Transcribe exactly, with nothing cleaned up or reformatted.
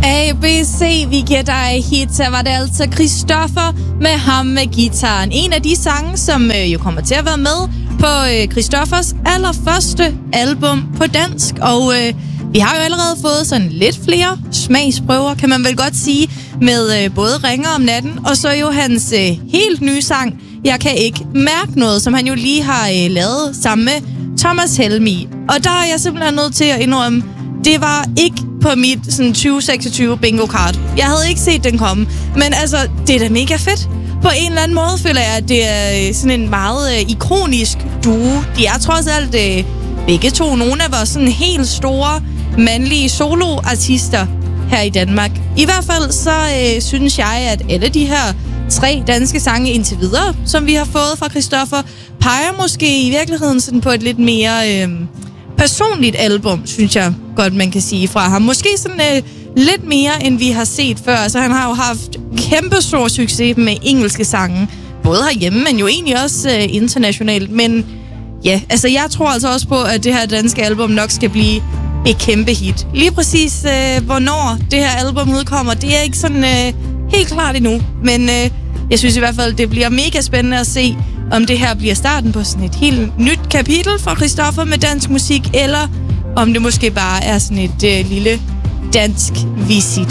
A B C, vi giver dig hit. Her var det altså Christoffer med ham med gitaren. En af de sange, som øh, jo kommer til at være med på øh, Christoffers allerførste album på dansk. Og øh, vi har jo allerede fået sådan lidt flere smagsprøver, kan man vel godt sige, med øh, både Ringer om natten, og så jo hans øh, helt nye sang, Jeg kan ikke mærke noget, som han jo lige har øh, lavet sammen med Thomas Helmig. Og der er jeg simpelthen nødt til at indrømme, det var ikke på mit sådan tyve seksogtyve bingo-kart. Jeg havde ikke set den komme. Men altså, det er da mega fedt. På en eller anden måde føler jeg, at det er sådan en meget øh, ikonisk duo. De er trods alt øh, begge to nogle af vores sådan helt store mandlige soloartister her i Danmark. I hvert fald så øh, synes jeg, at alle de her tre danske sange indtil videre, som vi har fået fra Christoffer, peger måske i virkeligheden sådan på et lidt mere øh, personligt album, synes jeg godt, man kan sige fra ham. Måske sådan øh, lidt mere, end vi har set før. Altså, han har jo haft kæmpe stor succes med engelske sange, både herhjemme, men jo egentlig også øh, internationalt. Men ja, altså jeg tror altså også på, at det her danske album nok skal blive et kæmpe hit. Lige præcis øh, hvornår det her album udkommer, det er ikke sådan øh, helt klart endnu. Men øh, jeg synes i hvert fald, det bliver mega spændende at se, om det her bliver starten på sådan et helt nyt kapitel fra Christoffer med dansk musik, eller om det måske bare er sådan et øh, lille dansk visit.